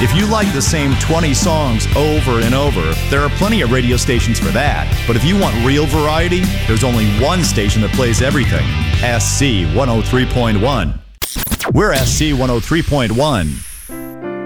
If you like the same 20 songs over and over, there are plenty of radio stations for that. But if you want real variety, there's only one station that plays everything. SC 103.1. We're SC 103.1.